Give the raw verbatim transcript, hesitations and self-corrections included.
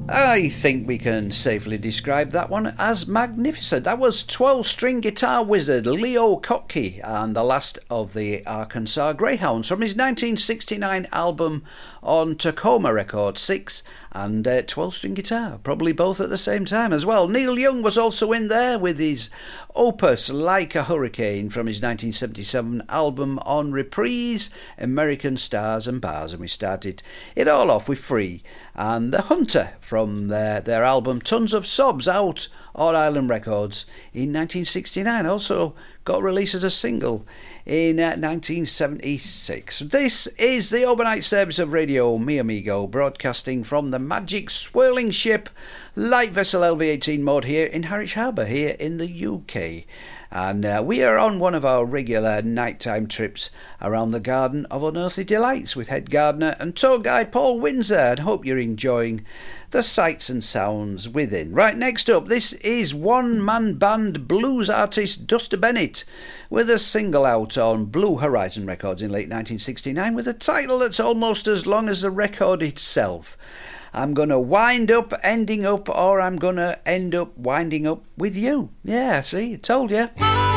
I think we can safely describe that one as magnificent. That was twelve-string guitar wizard Leo Kottke and the last of the Arkansas Greyhounds from his nineteen sixty-nine album on Tacoma Records six and uh, twelve-string guitar, probably both at the same time as well. Neil Young was also in there with his opus Like a Hurricane from his nineteen seventy-seven album on Reprise, American Stars and Bars, and we started it all off with Free and The Hunter from their, their album Tons of Sobs out on Island Records in nineteen sixty-nine, also got released as a single in uh, nineteen seventy-six. This is the overnight service of Radio Mi Amigo, broadcasting from the magic swirling ship light vessel L V eighteen mode here in Harwich Harbour here in the U K. And uh, we are on one of our regular nighttime trips around the Garden of Unearthly Delights with head gardener and tour guide Paul Windsor, and hope you're enjoying the sights and sounds within. Right, next up, this is one-man band blues artist Duster Bennett with a single out on Blue Horizon Records in late nineteen sixty-nine with a title that's almost as long as the record itself. I'm going to wind up, ending up, or I'm going to end up winding up with you. Yeah, see, I told you.